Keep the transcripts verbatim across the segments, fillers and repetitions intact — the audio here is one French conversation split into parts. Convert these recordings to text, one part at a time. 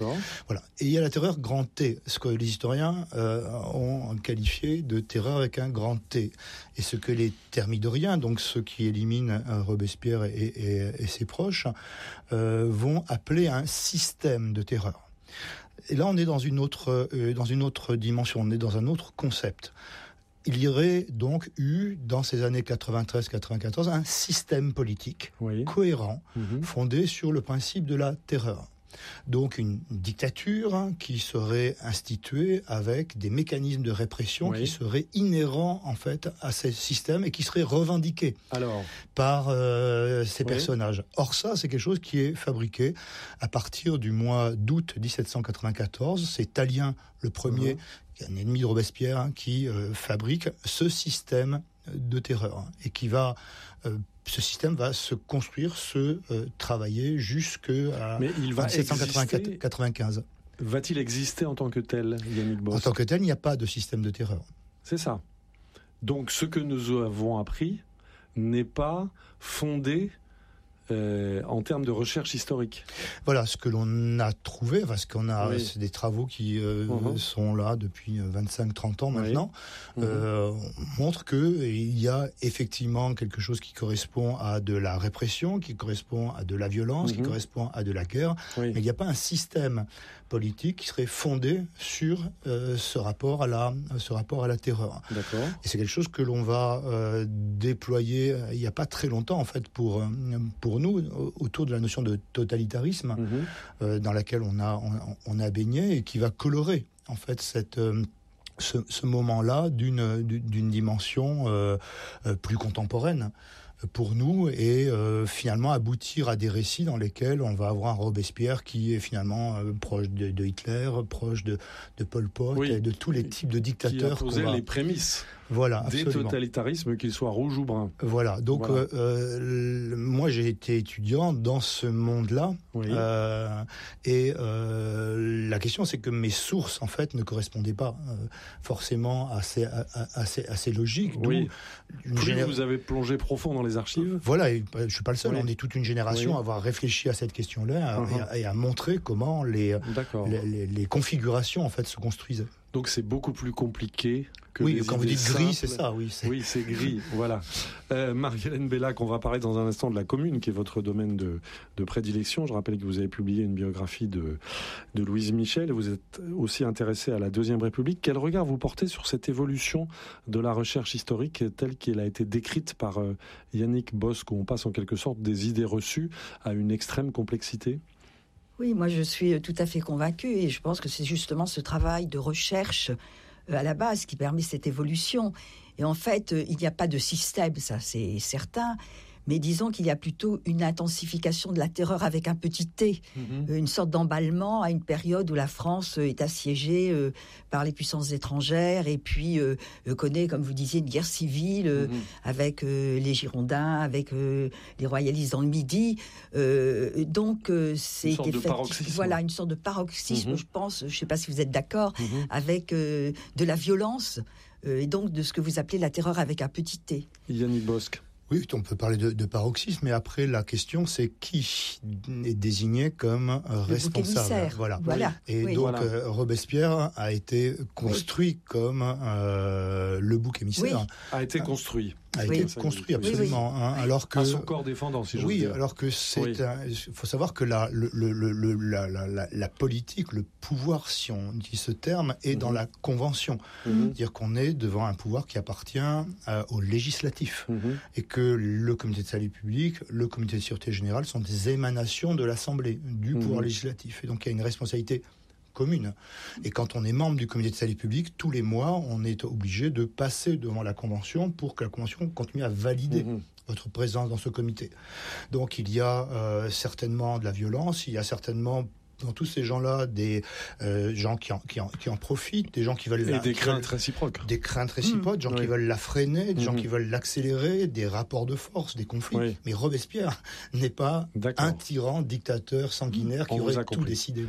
Non. Voilà. Et il y a la terreur grand T, ce que les historiens euh, ont qualifié de terreur avec un grand T. Et ce que les thermidoriens, donc ceux qui éliminent euh, Robespierre et, et, et ses proches, euh, vont appeler un système de terreur. Et là, on est dans une autre, euh, dans une autre dimension, on est dans un autre concept. Il y aurait donc eu, dans ces années quatre-vingt-treize quatre-vingt-quatorze, un système politique oui. cohérent, mmh. fondé sur le principe de la terreur. Donc une dictature hein, qui serait instituée avec des mécanismes de répression oui. qui seraient inhérents en fait à ces systèmes et qui seraient revendiqués Alors. par euh, ces oui. personnages. Or ça, c'est quelque chose qui est fabriqué à partir du mois d'août dix-sept cent quatre-vingt-quatorze. C'est Tallien le premier, mmh. un ennemi de Robespierre, hein, qui euh, fabrique ce système de terreur hein, et qui va euh, ce système va se construire, se euh, travailler jusqu'à dix-sept cent quatre-vingt-quinze. Va-t-il exister en tant que tel, Yannick Bosque ? En tant que tel, il n'y a pas de système de terreur. C'est ça. Donc ce que nous avons appris n'est pas fondé Euh, en termes de recherche historique. Voilà, ce que l'on a trouvé, parce qu'on a, oui. c'est des travaux qui euh, uh-huh. sont là depuis vingt-cinq trente ans maintenant, oui. uh-huh. euh, montrent qu'il y a effectivement quelque chose qui correspond à de la répression, qui correspond à de la violence, uh-huh. qui correspond à de la guerre, oui. mais il n'y a pas un système politique qui serait fondé sur euh, ce rapport à la, ce rapport à la terreur. D'accord. Et c'est quelque chose que l'on va euh, déployer euh, il n'y a pas très longtemps, en fait, pour, pour nous, autour de la notion de totalitarisme, mmh. euh, dans laquelle on a, on, on a baigné et qui va colorer, en fait, cette... Euh, Ce, ce moment-là d'une, d'une dimension euh, euh, plus contemporaine pour nous et euh, finalement aboutir à des récits dans lesquels on va avoir un Robespierre qui est finalement euh, proche de, de Hitler, proche de, de Pol Pot oui. et de tous les types de dictateurs. Qui a posé va... les prémices voilà, des absolument. totalitarismes, qu'ils soient rouges ou bruns. Voilà, donc voilà. Euh, euh, moi j'ai été étudiant dans ce monde-là oui. euh, et euh, la question c'est que mes sources en fait ne correspondaient pas euh, forcément à ces, à, à, à ces, à ces logiques. Oui. Plus génér... vous avez plongé profond dans les archives. Voilà, et je suis pas le seul. Oui. On est toute une génération oui. à avoir réfléchi à cette question-là uh-huh. et, à, et à montrer comment les, les, les, les configurations en fait se construisaient. Donc c'est beaucoup plus compliqué que oui, les quand vous dites simples. gris, c'est ça, oui. C'est... Oui, c'est gris, voilà. Euh, Marie-Hélène Bellac, on va parler dans un instant de la Commune, qui est votre domaine de, de prédilection. Je rappelle que vous avez publié une biographie de, de Louise Michel, et vous êtes aussi intéressé à la Deuxième République. Quel regard vous portez sur cette évolution de la recherche historique telle qu'elle a été décrite par euh, Yannick Bosque, où on passe en quelque sorte des idées reçues à une extrême complexité ? Oui, moi je suis tout à fait convaincue et je pense que c'est justement ce travail de recherche à la base qui permet cette évolution. Et en fait, il n'y a pas de système, ça c'est certain, mais disons qu'il y a plutôt une intensification de la terreur avec un petit T, mmh. une sorte d'emballement à une période où la France est assiégée euh, par les puissances étrangères et puis euh, connaît, comme vous disiez, une guerre civile euh, mmh. avec euh, les Girondins, avec euh, les royalistes dans le Midi. Euh, donc euh, c'est une sorte de paroxysme. Voilà, une sorte de paroxysme, mmh. je pense, je ne sais pas si vous êtes d'accord, mmh. avec euh, de la violence euh, et donc de ce que vous appelez la terreur avec un petit T. Yannick Bosque. Oui, on peut parler de, de paroxysme, mais après la question c'est qui est désigné comme le responsable. Voilà. voilà. Et oui. donc voilà. euh, Robespierre a été construit oui. comme euh, le bouc émissaire. Oui. A été construit. A oui. été construit absolument, oui, oui. Hein, alors que à son corps défendant, si j'ose oui, dire. alors que c'est, il oui. faut savoir que la, le, le, le, la, la, la, la politique, le pouvoir, si on dit ce terme, est mmh. dans la Convention, mmh. c'est-à-dire qu'on est devant un pouvoir qui appartient euh, au législatif, mmh. et que le Comité de salut public, le Comité de sûreté générale sont des émanations de l'Assemblée, du mmh. pouvoir législatif, et donc il y a une responsabilité commune. Et quand on est membre du comité de salut public, tous les mois, on est obligé de passer devant la Convention pour que la Convention continue à valider mmh. votre présence dans ce comité. Donc il y a euh, certainement de la violence, il y a certainement dans tous ces gens-là des euh, gens qui en, qui, en, qui en profitent, des gens qui veulent... Et la, des craintes réciproques. Des craintes réciproques, des mmh, gens oui. qui veulent la freiner, des mmh. gens qui veulent l'accélérer, des rapports de force, des conflits. Oui. Mais Robespierre n'est pas D'accord. un tyran, dictateur, sanguinaire qui On aurait tout décidé. Voilà.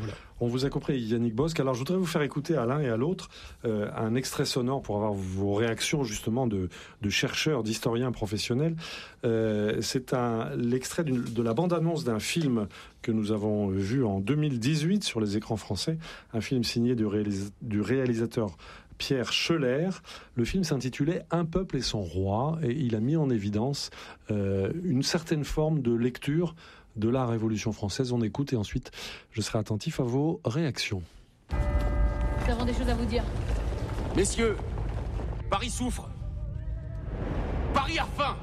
On vous a compris, Yannick Bosc. Alors, je voudrais vous faire écouter à l'un et à l'autre euh, un extrait sonore pour avoir vos réactions, justement, de, de chercheurs, d'historiens professionnels. Euh, c'est un, l'extrait d'une, de la bande-annonce d'un film que nous avons vu en deux mille dix-huit sur les écrans français, un film signé du, réalis- du réalisateur Pierre Schoeller. Le film s'intitulait « Un peuple et son roi » et il a mis en évidence euh, une certaine forme de lecture de la Révolution française. On écoute et ensuite je serai attentif à vos réactions. Nous avons des choses à vous dire. Messieurs, Paris souffre. Paris a faim.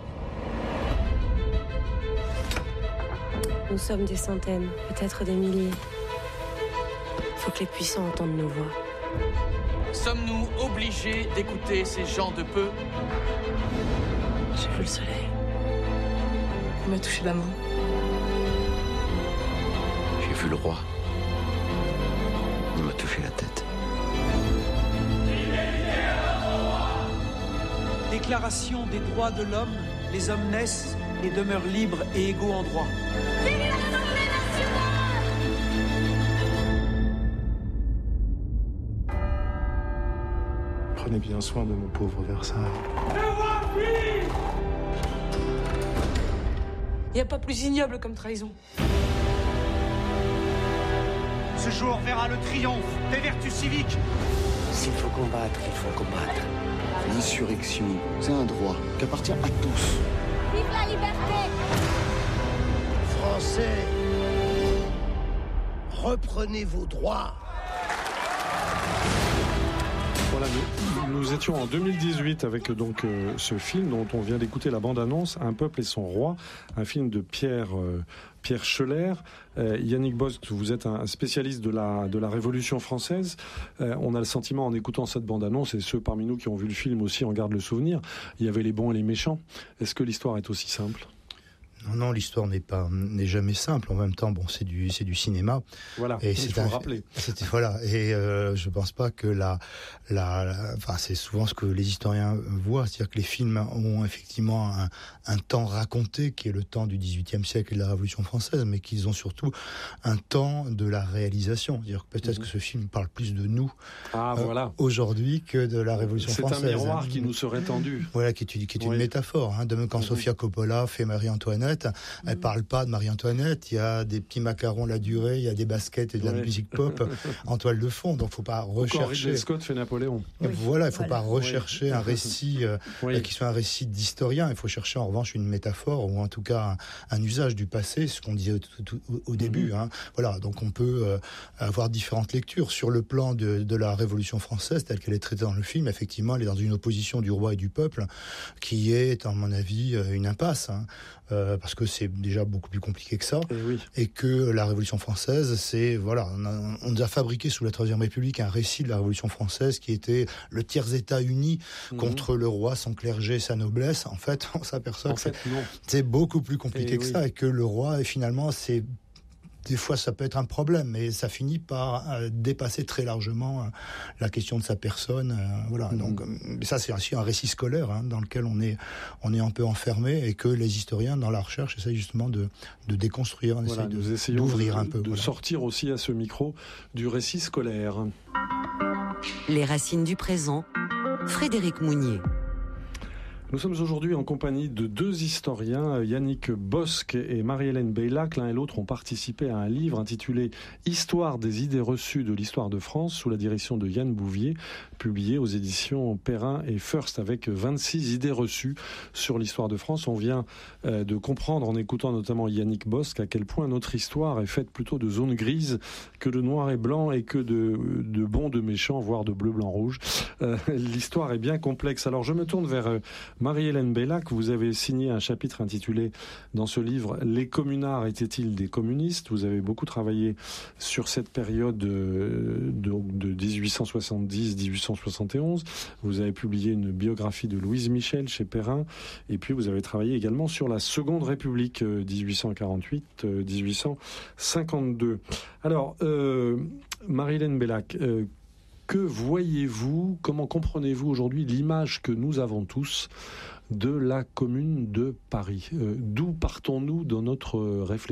Nous sommes des centaines, peut-être des milliers. Il faut que les puissants entendent nos voix. Sommes-nous obligés d'écouter ces gens de peu? J'ai vu le soleil. Il m'a touché la main. J'ai vu le roi. Il m'a touché la tête. Déclaration des droits de l'homme, les hommes naissent et demeurent libres et égaux en droit. Prenez bien soin de nos pauvres Versailles. Il n'y a pas plus ignoble comme trahison. Ce jour verra le triomphe des vertus civiques. S'il faut combattre, il faut combattre. L'insurrection, c'est un droit qui appartient à tous. Vive la liberté! Français, reprenez vos droits. Voilà, nous, nous étions en deux mille dix-huit avec donc euh, ce film dont on vient d'écouter la bande-annonce, Un peuple et son roi, un film de Pierre euh, Pierre Schoeller. Euh, Yannick Bosc, vous êtes un spécialiste de la de la Révolution française. Euh, on a le sentiment en écoutant cette bande-annonce, et ceux parmi nous qui ont vu le film aussi en gardent le souvenir, il y avait les bons et les méchants. Est-ce que l'histoire est aussi simple ? Non, non, l'histoire n'est pas, n'est jamais simple. En même temps, bon, c'est du, c'est du cinéma. Voilà. Et il c'est faut un, le rappeler. C'était, voilà. Et euh, je pense pas que la, la, la, enfin, c'est souvent ce que les historiens voient, c'est-à-dire que les films ont effectivement un, un temps raconté qui est le temps du dix-huitième siècle et de la Révolution française, mais qu'ils ont surtout un temps de la réalisation. C'est-à-dire que peut-être mmh. que ce film parle plus de nous ah, euh, voilà. aujourd'hui que de la Révolution c'est française. C'est un miroir hein. qui nous serait tendu. Voilà, qui est, qui est une oui. métaphore. Hein. De même quand mmh. Sofia Coppola fait Marie-Antoinette, elle parle pas de Marie-Antoinette, il y a des petits macarons la durée, il y a des baskets et de la ouais. musique pop en toile de fond, donc faut pas rechercher. Henry Scott fait Napoléon. Oui. Voilà, il faut voilà. pas rechercher oui. un récit euh, oui. qui soit un récit d'historien, il faut chercher en revanche une métaphore ou en tout cas un, un usage du passé, ce qu'on disait au, au, au début. Mm-hmm. Hein. Voilà, donc on peut euh, avoir différentes lectures. Sur le plan de, de la Révolution française, telle qu'elle est traitée dans le film, effectivement, elle est dans une opposition du roi et du peuple, qui est, à mon avis, une impasse. Hein. Euh, parce que c'est déjà beaucoup plus compliqué que ça, et, oui. et que la Révolution française, c'est voilà, on, a, on nous a fabriqué sous la Troisième République un récit de la Révolution française qui était le tiers-État uni mmh. contre le roi, son clergé, sa noblesse. En fait, on s'aperçoit en que fait, c'est, c'est beaucoup plus compliqué et que oui. ça, et que le roi, et finalement, c'est des fois, ça peut être un problème, mais ça finit par euh, dépasser très largement euh, la question de sa personne. Euh, voilà. Mmh. Donc, euh, ça, c'est aussi un récit scolaire hein, dans lequel on est, on est un peu enfermé et que les historiens, dans la recherche, essayent justement de, de déconstruire, voilà, de, nous essayons d'ouvrir de, un peu. De voilà. sortir aussi à ce micro du récit scolaire. Les racines du présent, Frédéric Mounier. Nous sommes aujourd'hui en compagnie de deux historiens, Yannick Bosc et Marie-Hélène Beylac. L'un et l'autre ont participé à un livre intitulé « Histoire des idées reçues de l'histoire de France » sous la direction de Yann Bouvier, publié aux éditions Perrin et First, avec vingt-six idées reçues sur l'histoire de France. On vient euh, de comprendre, en écoutant notamment Yannick Bosc, à quel point notre histoire est faite plutôt de zones grises que de noir et blanc, et que de, de bons, de méchants, voire de bleu, blanc, rouge. Euh, l'histoire est bien complexe. Alors je me tourne vers euh, Marie-Hélène Beylac. Vous avez signé un chapitre intitulé dans ce livre « Les communards étaient-ils des communistes ?» Vous avez beaucoup travaillé sur cette période de, de, de dix-huit cent soixante-dix à dix-huit cent soixante et onze. Vous avez publié une biographie de Louise Michel chez Perrin. Et puis vous avez travaillé également sur la Seconde République, dix-huit cent quarante-huit à dix-huit cent cinquante-deux. Alors, euh, Marie-Hélène Beylac, euh, que voyez-vous, comment comprenez-vous aujourd'hui l'image que nous avons tous de la Commune de Paris ? euh, D'où partons-nous dans notre réflexion ?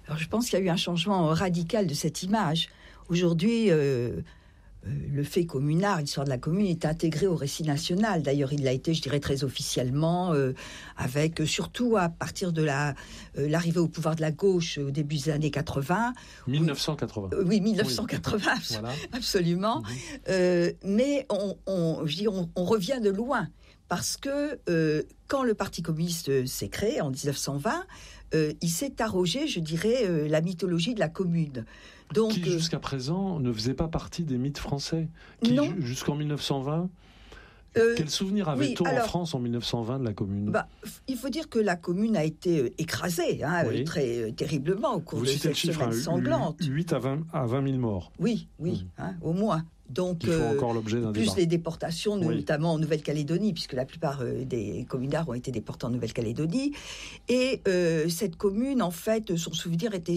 Alors je pense qu'il y a eu un changement radical de cette image. Aujourd'hui, euh, euh, le fait communard, l'histoire de la commune, est intégré au récit national. D'ailleurs, il l'a été, je dirais, très officiellement, euh, avec euh, surtout à partir de la, euh, l'arrivée au pouvoir de la gauche au début des années quatre-vingts. dix-neuf cent quatre-vingts. Euh, oui, dix-neuf cent quatre-vingts, oui. Voilà. Absolument. Mmh. Euh, mais on, on, je dis, on, on revient de loin, parce que euh, quand le Parti communiste s'est créé en dix-neuf cent vingt, euh, il s'est arrogé, je dirais, euh, la mythologie de la commune. Donc, qui jusqu'à présent ne faisait pas partie des mythes français. Qui non. Jusqu'en dix-neuf cent vingt, euh, quel souvenir avait-on oui, en France en dix-neuf cent vingt de la commune? Bah, il faut dire que la commune a été écrasée hein, oui. très euh, terriblement au cours Vous de citez cette le chiffre, semaine hein, sanglante. huit à vingt mille morts. Oui, oui, mmh. hein, au moins. Donc, qui font encore l'objet d'un plus débat. les déportations, oui. notamment en Nouvelle-Calédonie, puisque la plupart euh, des communards ont été déportés en Nouvelle-Calédonie. Et euh, cette commune, en fait, son souvenir était...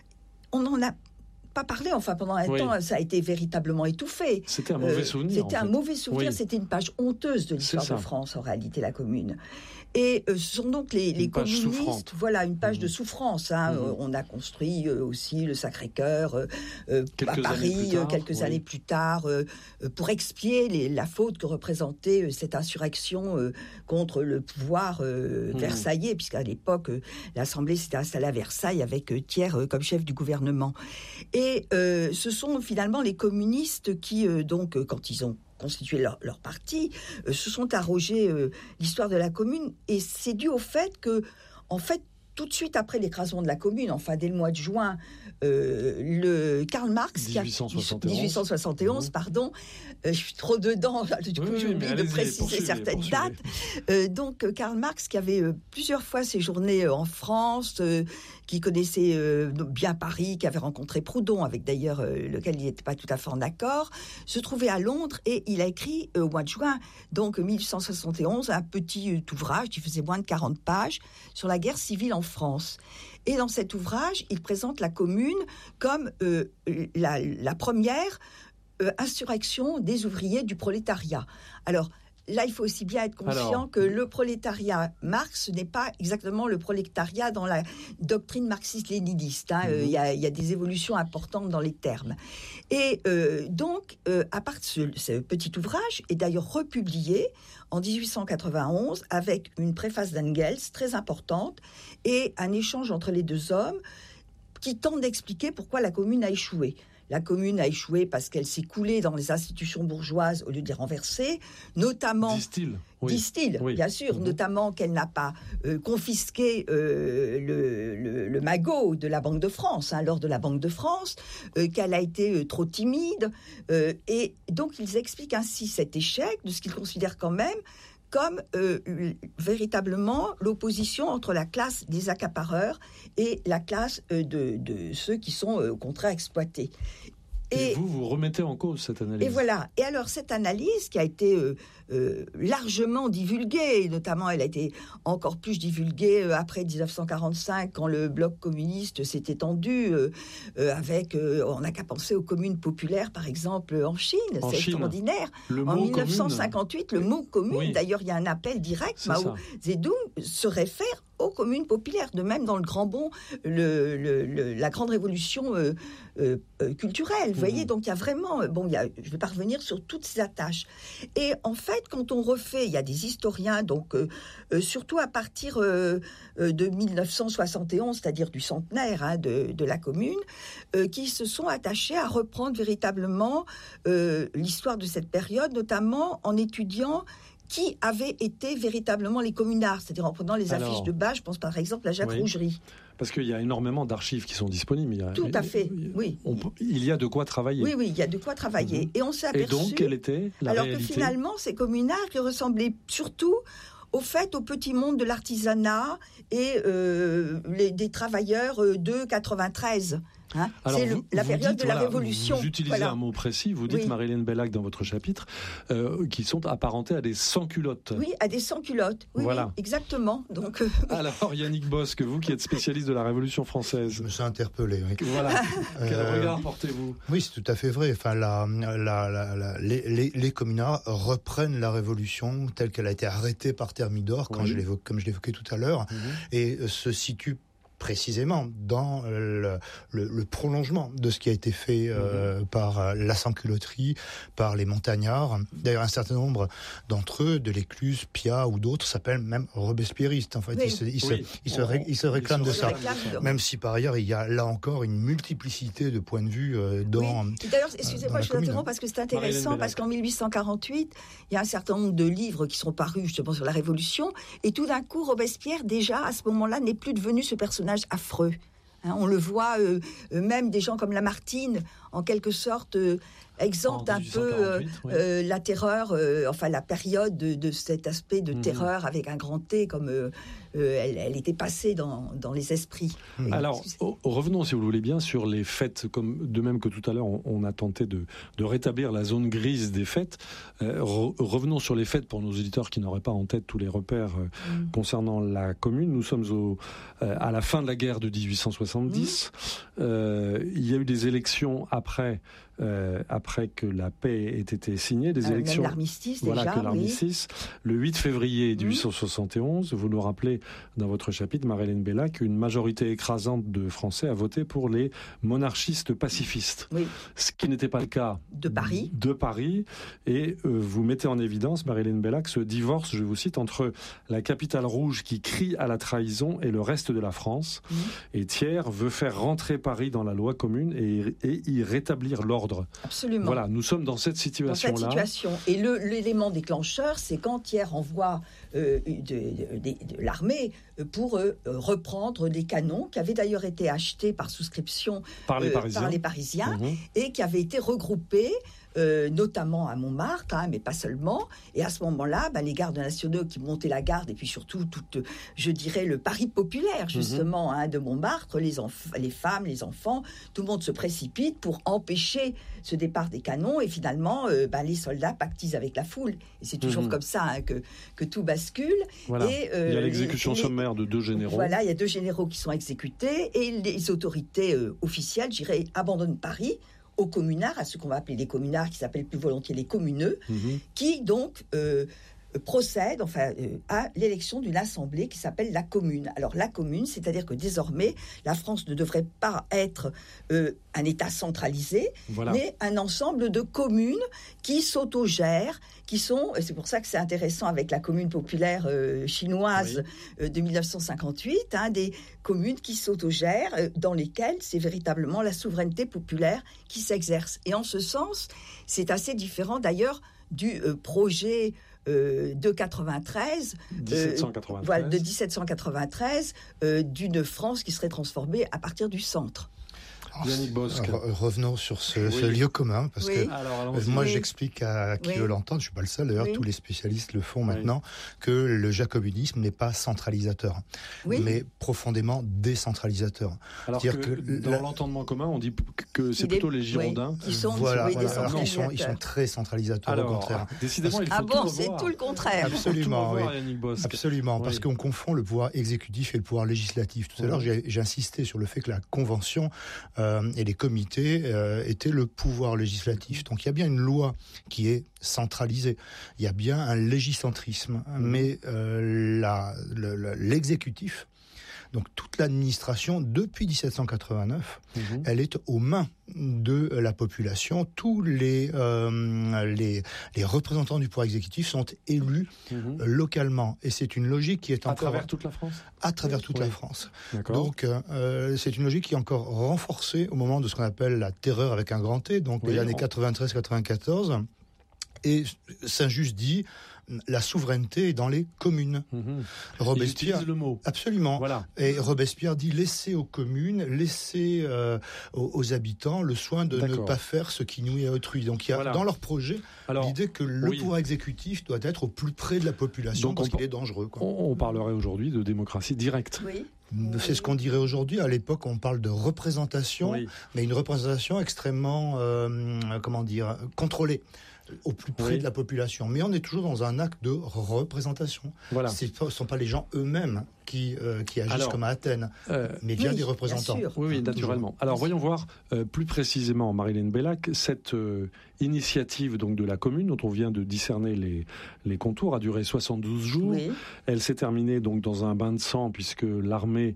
On en a pas parlé, enfin pendant un oui. temps, ça a été véritablement étouffé. C'était un mauvais euh, souvenir. C'était en un fait. mauvais souvenir, oui. C'était une page honteuse de l'histoire de France, en réalité, la commune. Et euh, ce sont donc les, les communistes, souffrante. voilà, une page mmh. de souffrance. Hein. Mmh. Euh, on a construit euh, aussi le Sacré-Cœur euh, à Paris tard, quelques oui. années plus tard, euh, pour expier les, la faute que représentait euh, cette insurrection euh, contre le pouvoir euh, mmh. versaillais, puisqu'à l'époque, euh, l'Assemblée s'était installée à Versailles avec euh, Thiers euh, comme chef du gouvernement. Et euh, ce sont finalement les communistes qui, euh, donc, euh, quand ils ont constitué leur, leur parti, euh, se sont arrogés euh, l'histoire de la commune, et c'est dû au fait que, en fait, tout de suite après l'écrasement de la commune, enfin dès le mois de juin, euh, le Karl Marx, dix-huit cent soixante et onze, dix-huit cent soixante et onze, mmh. pardon, euh, je suis trop dedans, du coup oui, j'ai oublié de préciser certaines dates. Euh, donc Karl Marx, qui avait euh, plusieurs fois séjourné euh, en France, euh, qui connaissait euh, bien Paris, qui avait rencontré Proudhon, avec d'ailleurs euh, lequel il n'était pas tout à fait en accord, se trouvait à Londres et il a écrit euh, au mois de juin, donc dix-huit cent soixante et onze, un petit euh, ouvrage qui faisait moins de quarante pages sur la guerre civile en France. Et dans cet ouvrage, il présente la commune comme euh, la, la première euh, insurrection des ouvriers du prolétariat. Alors, là, il faut aussi bien être conscient Alors, que le prolétariat Marx n'est pas exactement le prolétariat dans la doctrine marxiste-léniniste. Hein. Mm-hmm. Euh, y a, y a des évolutions importantes dans les termes. Et euh, donc, euh, à part ce, ce petit ouvrage, est d'ailleurs republié en dix-huit cent quatre-vingt-onze avec une préface d'Engels très importante et un échange entre les deux hommes qui tente d'expliquer pourquoi la commune a échoué. La commune a échoué parce qu'elle s'est coulée dans les institutions bourgeoises au lieu de les renverser, notamment... Disent-ils. Oui. Disent-ils, oui. bien sûr, mmh. notamment qu'elle n'a pas euh, confisqué euh, le, le, le magot de la Banque de France, hein, lors de la Banque de France, euh, qu'elle a été euh, trop timide. Euh, et donc, ils expliquent ainsi cet échec de ce qu'ils considèrent quand même comme euh, véritablement l'opposition entre la classe des accapareurs et la classe euh, de, de ceux qui sont euh, au contraire exploités. Et, et vous, vous remettez en cause cette analyse. Et voilà. Et alors, cette analyse qui a été euh, euh, largement divulguée, notamment elle a été encore plus divulguée euh, après dix-neuf cent quarante-cinq, quand le bloc communiste s'est étendu, euh, euh, avec, euh, on n'a qu'à penser aux communes populaires, par exemple, en Chine. En C'est Chine. Extraordinaire. Le en mot dix-neuf cent cinquante-huit, commune. Le mot commune, oui. D'ailleurs, il y a un appel direct, C'est Mao ça. Zedong se réfère aux communes populaires. De même, dans le Grand Bond, le, le, le, la grande révolution euh, euh, culturelle. Vous mmh. voyez, donc il y a vraiment... Bon, il y a, je ne vais pas revenir sur toutes ces attaches. Et en fait, quand on refait, il y a des historiens, donc euh, euh, surtout à partir euh, de dix-neuf cent soixante et onze, c'est-à-dire du centenaire hein, de, de la commune, euh, qui se sont attachés à reprendre véritablement euh, l'histoire de cette période, notamment en étudiant qui avaient été véritablement les communards, c'est-à-dire en prenant les Alors, affiches de bas, je pense par exemple à Jacques oui. Rougerie. Parce qu'il y a énormément d'archives qui sont disponibles. Il y a, Tout à fait, oui. On, il y a de quoi travailler. Oui, oui, il y a de quoi travailler. Mmh. Et on s'est aperçu... Et donc, quelle était la alors réalité ? Que finalement, ces communards qui ressemblaient surtout au fait au petit monde de l'artisanat et euh, les, des travailleurs de quatre-vingt-treize. Hein, Alors, c'est vous, le, la vous période dites, de la voilà, Révolution. Vous utilisez voilà. un mot précis, vous dites, oui. Marie-Hélène Bellac, dans votre chapitre, euh, qui sont apparentés à des sans-culottes. Oui, à des sans-culottes. Oui, voilà. oui, exactement. Donc, euh, Alors, Yannick Bosque, vous qui êtes spécialiste de la Révolution française. Je me suis interpellé. Oui. Voilà. Quel euh, regard portez-vous ? Oui, c'est tout à fait vrai. Enfin, la, la, la, la, les, les, les communards reprennent la Révolution telle qu'elle a été arrêtée par Thermidor, quand oui. je l'évoque, comme je l'évoquais tout à l'heure, mmh. et se situent précisément dans le, le, le prolongement de ce qui a été fait euh, mmh. par la sans-culotterie, par les montagnards. D'ailleurs, un certain nombre d'entre eux, de l'Écluse, Piat ou d'autres, s'appellent même robespierristes. En fait, oui. ils, se, ils, oui. se, ils, se, ré, ils se réclament ils de ça. Réclament. Même si par ailleurs, il y a là encore une multiplicité de points de vue euh, dans. Oui. D'ailleurs, excusez-moi, je vous interromps parce que c'est intéressant, parce qu'en mille huit cent quarante-huit, il y a un certain nombre de livres qui sont parus justement sur la Révolution, et tout d'un coup, Robespierre, déjà à ce moment-là, n'est plus devenu ce personnage affreux. Hein, on le voit, euh, même des gens comme Lamartine, en quelque sorte, euh, exemptent un peu euh, oui. euh, la terreur, euh, enfin la période de, de cet aspect de mmh. terreur avec un grand T, comme euh, euh, elle, elle était passée dans, dans les esprits. Mmh. Alors, oh, revenons, si vous le voulez bien, sur les fêtes, comme, de même que tout à l'heure, on, on a tenté de, de rétablir la zone grise des fêtes. Euh, re, revenons sur les fêtes pour nos auditeurs qui n'auraient pas en tête tous les repères euh, mmh. concernant la commune. Nous sommes au, euh, à la fin de la guerre de dix-huit cent soixante-dix. Mmh. Euh, il y a eu des élections après... Euh, après que la paix ait été signée, des euh, élections. L'armistice, voilà, déjà, que l'armistice. Oui. Le huit février dix-huit cent soixante et onze, mmh. vous nous rappelez dans votre chapitre, Marie-Hélène Bella, qu'une majorité écrasante de Français a voté pour les monarchistes pacifistes. Oui. Ce qui n'était pas le cas de Paris. De Paris. Et euh, vous mettez en évidence, Marie-Hélène Bella, que ce divorce, je vous cite, entre la capitale rouge qui crie à la trahison et le reste de la France. Mmh. Et Thiers veut faire rentrer Paris dans la loi commune et, et y rétablir l'ordre. Absolument. Voilà, nous sommes dans cette situation-là. Dans cette situation. Et le, l'élément déclencheur, c'est quand Thiers envoie euh, de, de, de, de l'armée pour euh, reprendre des canons qui avaient d'ailleurs été achetés par souscription par les Parisiens, euh, par les Parisiens mmh. et qui avaient été regroupés. Euh, notamment à Montmartre, hein, mais pas seulement. Et à ce moment-là, bah, les gardes nationaux qui montaient la garde, et puis surtout, toute, je dirais, le Paris populaire, justement, mm-hmm. hein, de Montmartre, les, enf- les femmes, les enfants, tout le monde se précipite pour empêcher ce départ des canons. Et finalement, euh, bah, les soldats pactisent avec la foule. Et c'est toujours mm-hmm. comme ça hein, que, que tout bascule. Voilà. Et, euh, il y a l'exécution les, sommaire de deux généraux. Voilà, il y a deux généraux qui sont exécutés. Et les autorités euh, officielles, je dirais, abandonnent Paris aux communards, à ce qu'on va appeler les communards, qui s'appellent plus volontiers les communeux, mmh. qui donc euh, procèdent enfin, euh, à l'élection d'une assemblée qui s'appelle la commune. Alors la commune, c'est-à-dire que désormais, la France ne devrait pas être euh, un État centralisé, voilà. mais un ensemble de communes qui s'autogèrent, qui sont, c'est pour ça que c'est intéressant avec la commune populaire euh, chinoise oui. euh, de dix-neuf cent cinquante-huit, hein, des communes qui s'autogèrent, euh, dans lesquelles c'est véritablement la souveraineté populaire qui s'exerce. Et en ce sens, c'est assez différent d'ailleurs du euh, projet euh, de quatre-vingt-treize, dix-sept cent quatre-vingt-treize. Euh, voilà, de dix-sept cent quatre-vingt-treize, euh, d'une France qui serait transformée à partir du centre. Yannick Bosque. Revenons sur ce, oui. ce lieu commun, parce oui. que Alors, moi oui. j'explique à qui oui. veut l'entendre, je ne suis pas le seul, d'ailleurs oui. tous les spécialistes le font maintenant, que le jacobinisme n'est pas centralisateur, mais profondément décentralisateur. Alors que, que dans la... l'entendement commun, on dit que c'est il plutôt est... les Girondins qui sont, voilà, voilà, alors qu'ils sont, ils sont très centralisateurs, alors, au contraire. Décidément, il faut ah bon, tout c'est tout le contraire. Absolument, revoir, oui. Yannick Bosque. Absolument, parce qu'on confond le pouvoir exécutif et le pouvoir législatif. Tout à l'heure, j'ai, j'ai insisté sur le fait que la Convention euh, et les comités Euh, était le pouvoir législatif. Donc il y a bien une loi qui est centralisée. Il y a bien un légicentrisme. Mmh. Mais euh, la, le, le, l'exécutif, donc toute l'administration, depuis dix-sept cent quatre-vingt-neuf, mmh. elle est aux mains de la population. Tous les, euh, les, les représentants du pouvoir exécutif sont élus mmh. euh, localement. Et c'est une logique qui est à encore... À travers toute la France À travers toute oui. la France. D'accord. Donc, euh, c'est une logique qui est encore renforcée au moment de ce qu'on appelle la terreur avec un grand T, donc oui, les années on... quatre-vingt-treize quatre-vingt-quatorze. Et Saint-Just dit... la souveraineté est dans les communes. Mmh. Robespierre, il utilise le mot. Absolument. Voilà. Et Robespierre dit laissez aux communes, laissez euh, aux, aux habitants le soin de D'accord. ne pas faire ce qui nuit à autrui. Donc il y a voilà. dans leur projet Alors, l'idée que le oui. pouvoir exécutif doit être au plus près de la population Donc parce on, qu'il est dangereux. Quoi. On, on parlerait aujourd'hui de démocratie directe. Oui. C'est ce qu'on dirait aujourd'hui. À l'époque, on parle de représentation, oui. mais une représentation extrêmement, euh, comment dire, contrôlée, au plus près oui. de la population. Mais on est toujours dans un acte de représentation. Voilà. Ce ne sont pas les gens eux-mêmes qui, euh, qui agissent Alors, comme à Athènes, euh, mais bien oui, des représentants. bien sûr. Oui, oui, naturellement. Alors voyons voir euh, plus précisément, Marie-Hélène Bellac, cette euh, initiative donc de la commune dont on vient de discerner les, les contours a duré soixante-douze jours. Oui. Elle s'est terminée donc dans un bain de sang puisque l'armée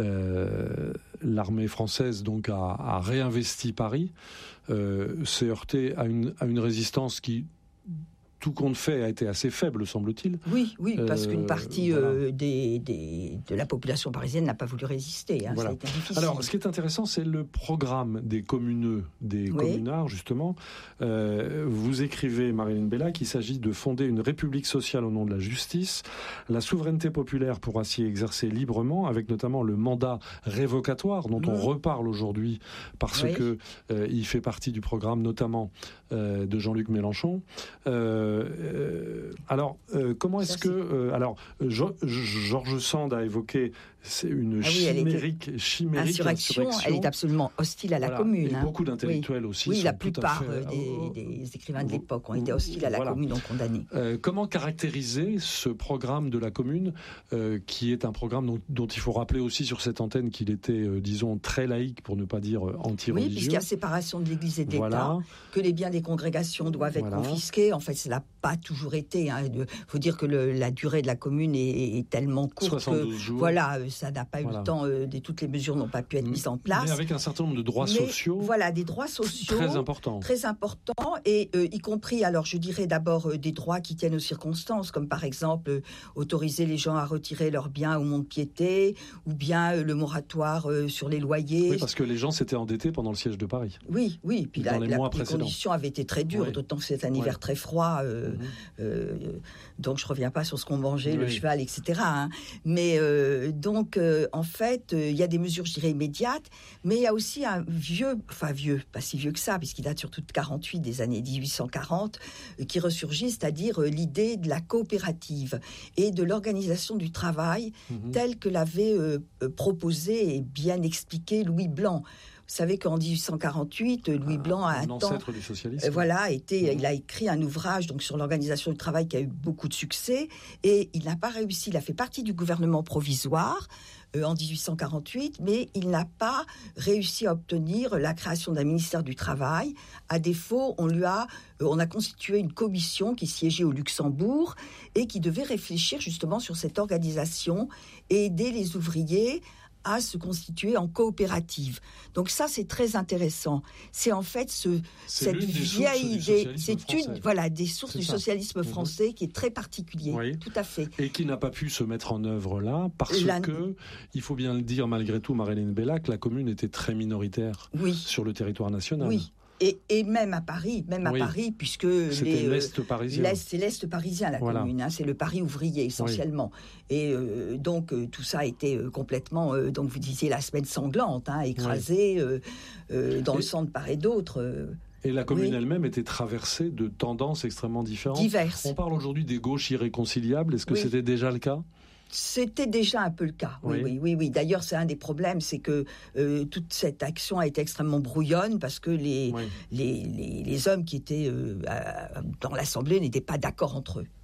euh, l'armée française donc a, a réinvesti Paris, euh, s'est heurtée à une, à une résistance qui, tout compte fait, a été assez faible, semble-t-il. Oui, oui, parce Euh, qu'une partie voilà. euh, des, des, de la population parisienne n'a pas voulu résister. Hein, Voilà. Ça a été difficile. Alors, ce qui est intéressant, c'est le programme des communeux, des Oui. communards, justement. Euh, vous écrivez, Marie-Hélène Bellac, qu'il s'agit de fonder une république sociale au nom de la justice. La souveraineté populaire pourra s'y exercer librement, avec notamment le mandat révocatoire, dont Mmh. on reparle aujourd'hui, parce Oui. que euh, il fait partie du programme, notamment, euh, de Jean-Luc Mélenchon. Euh, euh, alors, euh, comment est-ce Ça, que... euh, alors, Jo- Georges Sand a évoqué c'est une Ah oui, elle était- chimérique, chimérique Insurrection, insurrection. elle est absolument hostile à la Voilà. commune. Et hein. beaucoup d'intellectuels aussi. Oui, sont la tout à plupart fait- euh, des, Oh, des écrivains de Vous- l'époque ont été hostiles à la voilà. commune, ont condamné. Euh, comment caractériser ce programme de la commune, euh, qui est un programme dont, dont il faut rappeler aussi sur cette antenne qu'il était, euh, disons, très laïque, pour ne pas dire euh, Oui, anti-religieux. puisqu'il y a séparation de l'Église et de l'État, Voilà. que les biens des congrégations doivent être Voilà. confisqués. En fait, ça n'a pas toujours été. Il faut dire que le, la durée de la commune est, est tellement courte soixante-douze que jours. voilà, euh, ça n'a pas eu Voilà. le temps. euh, des, toutes les mesures n'ont pas pu être mises en place. Mais avec un certain nombre de droits Mais sociaux Voilà, des droits sociaux très importants. très importants, et euh, y compris, alors je dirais d'abord euh, des droits qui tiennent aux circonstances, comme par exemple euh, autoriser les gens à retirer leurs biens au mont-de-piété, ou bien euh, le moratoire euh, sur les loyers. Oui, parce que les gens s'étaient endettés pendant le siège de Paris. Oui, oui. Puis Dans la, les la- mois les précédents. conditions avaient été très dures, Oui. d'autant que c'est un hiver Ouais. très froid. Euh, Mhm. euh, donc je reviens pas sur ce qu'on mangeait, le Oui. cheval, et cetera hein. Mais euh, donc euh, en fait, euh, il y a des mesures, je dirais, immédiates, mais il y a aussi un vieux, enfin vieux, pas si vieux que ça, puisqu'il date surtout de quarante-huit, des années dix-huit cent quarante, euh, qui ressurgit, c'est-à-dire euh, l'idée de la coopérative et de l'organisation du travail Mhm. telle que l'avait euh, euh, proposé et bien expliqué Louis Blanc. Vous savez qu'en dix-huit cent quarante-huit, Louis Blanc a un un temps, ancêtre du socialisme. euh, voilà, été, Mhm. il a écrit un ouvrage donc sur l'organisation du travail qui a eu beaucoup de succès, et il n'a pas réussi. Il a fait partie du gouvernement provisoire euh, en dix-huit cent quarante-huit, mais il n'a pas réussi à obtenir la création d'un ministère du travail. À défaut, on lui a, euh, on a constitué une commission qui siégeait au Luxembourg et qui devait réfléchir justement sur cette organisation et aider les ouvriers à se constituer en coopérative. Donc ça, c'est très intéressant. C'est en fait ce, C'est cette l'une des sources vieille du idée, socialisme c'est une français. voilà des sources C'est du ça. socialisme Mhm. français qui est très particulier. Oui. Tout à fait. Et qui n'a pas pu se mettre en œuvre là, parce La- que, il faut bien le dire malgré tout, Marie-Hélène Bellac, la commune était très minoritaire Oui. sur le territoire national. Oui. Et, et même à Paris, même à Oui. Paris, puisque C'était les, euh, l'Est parisien. l'Est, c'est l'Est parisien, la Voilà. commune. Hein, c'est le Paris ouvrier essentiellement. Et euh, donc euh, tout ça a été euh, complètement, euh, donc vous disiez la semaine sanglante, hein, écrasée euh, euh, dans Et- le sang de part et d'autre. euh, Et la commune Oui. elle-même était traversée de tendances extrêmement différentes. diverses. On parle aujourd'hui des gauches irréconciliables. Est-ce que Oui. c'était déjà le cas ? C'était déjà un peu le cas. Oui, Oui. oui, oui. oui. D'ailleurs, c'est un des problèmes, c'est que euh, toute cette action a été extrêmement brouillonne parce que les, Oui. les, les, les hommes qui étaient euh, à- dans l'Assemblée n'étaient pas d'accord entre eux.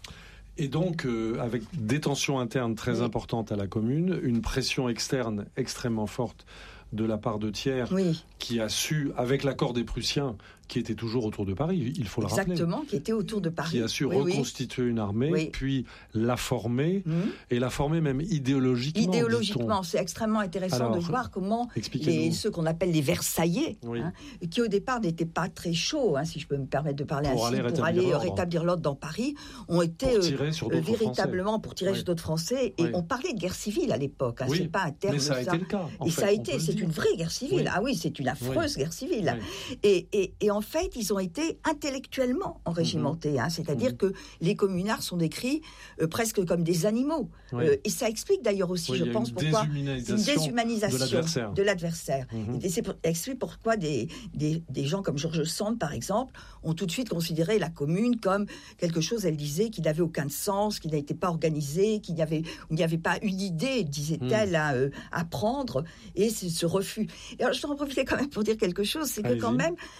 Et donc, euh, avec des tensions internes très Oui. importantes à la commune, une pression externe extrêmement forte de la part de Thiers, Oui, qui a su, avec l'accord des Prussiens, qui était toujours autour de Paris, il faut le rappeler, exactement, qui était autour de Paris. qui a su Oui, oui. reconstituer une armée, Oui. puis la former, Mhm. et la former même idéologiquement. Idéologiquement, c'est extrêmement intéressant Alors, de voir comment Expliquez-nous. les, ceux qu'on appelle les Versaillais, Oui. hein, qui au départ n'étaient pas très chauds, hein, si je peux me permettre de parler Pour ainsi, aller pour rétablir aller l'ordre. rétablir l'ordre dans Paris, ont été Pour euh, tirer sur euh, d'autres Français. véritablement pour tirer Oui. sur d'autres Français. Et Oui. on parlait de guerre civile à l'époque, hein, Oui, c'est pas un terme. mais ça a été le cas. en Et fait, ça a on peut été, le c'est dire. une vraie guerre civile. Oui. Ah oui, c'est une affreuse guerre civile. Oui. Et, et, et en fait, ils ont été intellectuellement enrégimentés. Hein, c'est-à-dire Mhm. que les communards sont décrits euh, presque comme des animaux. Oui. Euh, et ça explique d'ailleurs aussi, Oui, je il y a pense, une pourquoi une déshumanisation déshumanisation de l'adversaire. de l'adversaire. Mhm. Et c'est pour, explique pourquoi des, des, des gens comme Georges Sand, par exemple, ont tout de suite considéré la commune comme quelque chose, elle disait, qui n'avait aucun sens, qui n'était pas organisé, qu'il n'y avait, il n'y avait pas une idée, disait-elle, Mhm. à, euh, à prendre, et c'est ce refus. Et alors, je dois en profiter quand même pour dire quelque chose, c'est que Allez-y. quand même, ce qui est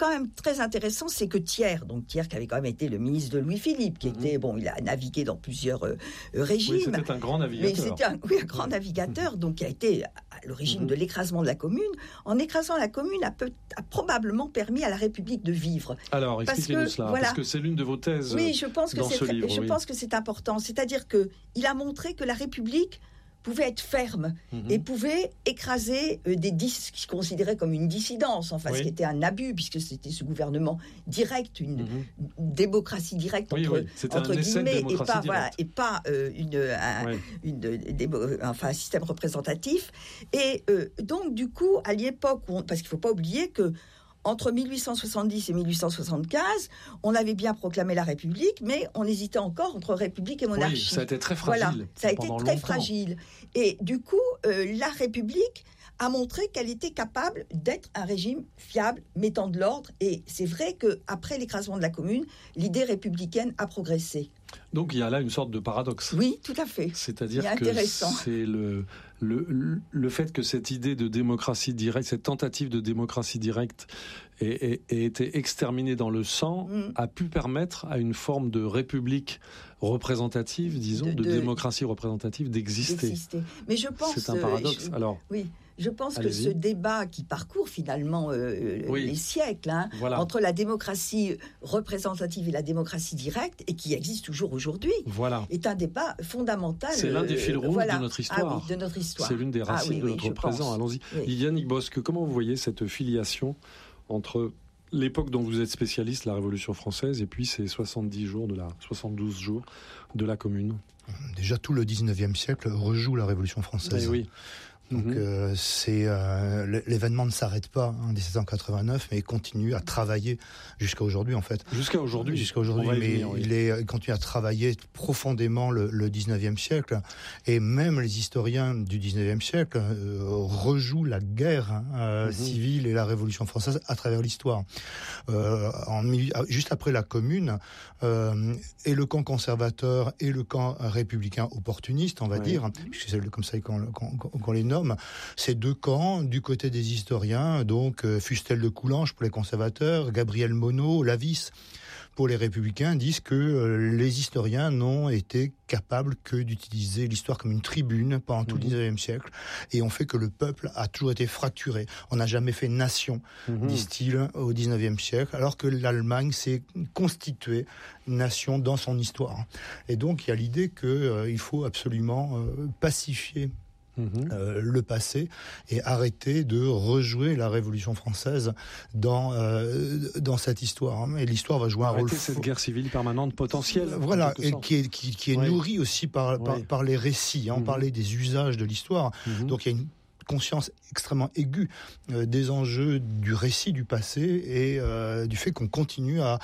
quand même très intéressant, c'est que Thiers, donc Thiers qui avait quand même été le ministre de Louis-Philippe, qui mmh. était, bon, il a navigué dans plusieurs euh, régimes. Oui, c'était un grand navigateur. Mais c'était un, oui, un grand navigateur, donc qui a été à l'origine mmh. de l'écrasement de la Commune. En écrasant la Commune, a, peut, a probablement permis à la République de vivre. Alors, expliquez-nous cela, voilà. parce que c'est l'une de vos thèses oui, je pense que dans c'est, ce livre. Je oui. pense que c'est important. C'est-à-dire qu'il a montré que la République pouvait être ferme mmh. et pouvait écraser euh, des dis- ce qu'il considérait comme une dissidence, enfin, oui. ce qui était un abus, puisque c'était ce gouvernement direct, une, mmh. une démocratie directe oui, entre, oui. entre guillemets, et pas, voilà, et pas euh, une, un, oui. une, une, enfin, un système représentatif. Et euh, donc, du coup, à l'époque, où on, parce qu'il ne faut pas oublier que entre mille huit cent soixante-dix et mille huit cent soixante-quinze, on avait bien proclamé la République, mais on hésitait encore entre République et monarchie. Oui, ça a été très fragile. Voilà, ça a été très longtemps. fragile. Et du coup, euh, la République a montré qu'elle était capable d'être un régime fiable, mettant de l'ordre. Et c'est vrai qu'après l'écrasement de la Commune, l'idée républicaine a progressé. Donc il y a là une sorte de paradoxe. Oui, tout à fait. C'est-à-dire que c'est le, le, le fait que cette idée de démocratie directe, cette tentative de démocratie directe ait, ait, ait été exterminée dans le sang, mm. a pu permettre à une forme de république représentative, disons, de, de, de démocratie représentative d'exister. d'exister. Mais je pense... C'est un paradoxe, je, alors. Oui. Je pense Allez-y. que ce débat qui parcourt finalement euh, oui. les siècles, hein, voilà. entre la démocratie représentative et la démocratie directe, et qui existe toujours aujourd'hui, voilà. est un débat fondamental. C'est l'un des fils rouges voilà. de notre histoire. Ah oui, de notre histoire. C'est l'une des racines ah, oui, de notre oui, présent. pense. Allons-y. Oui. Yannick Bosque, comment vous voyez cette filiation entre l'époque dont vous êtes spécialiste, la Révolution française, et puis ces soixante-dix jours de la, soixante-douze jours de la Commune? Déjà, tout le dix-neuvième siècle rejoue la Révolution française. Et oui. Donc mmh. euh, c'est euh, l'événement ne s'arrête pas en hein, dix-sept cent quatre-vingt-neuf, mais il continue à travailler jusqu'à aujourd'hui en fait. Jusqu'à aujourd'hui. Jusqu'à aujourd'hui, mais venir, oui. il, est, il continue à travailler profondément le, le dix-neuvième siècle, et même les historiens du dix-neuvième siècle euh, rejouent la guerre hein, euh, mmh. civile et la Révolution française à travers l'histoire. Euh, en, juste après la Commune, euh, et le camp conservateur et le camp républicain opportuniste, on va oui. dire, puisque c'est comme ça qu'on, qu'on, qu'on les nomme. Ces deux camps, du côté des historiens, donc euh, Fustel de Coulanges pour les conservateurs, Gabriel Monod, Lavis pour les républicains, disent que euh, les historiens n'ont été capables que d'utiliser l'histoire comme une tribune pendant tout mmh. le dix-neuvième siècle, et ont fait que le peuple a toujours été fracturé. On n'a jamais fait nation, mmh. disent-ils, au dix-neuvième siècle, alors que l'Allemagne s'est constituée nation dans son histoire. Et donc il y a l'idée qu'il euh, faut absolument euh, pacifier Mmh. Euh, le passé et arrêter de rejouer la Révolution française dans euh, dans cette histoire. Et l'histoire va jouer un arrêter rôle. Arrêter cette guerre civile permanente potentielle. Voilà, et qui est qui, qui est oui. nourrie aussi par, oui. par par les récits. Hein. On mmh. parlait des usages de l'histoire. Mmh. Donc il y a une conscience extrêmement aiguë euh, des enjeux du récit du passé et euh, du fait qu'on continue à,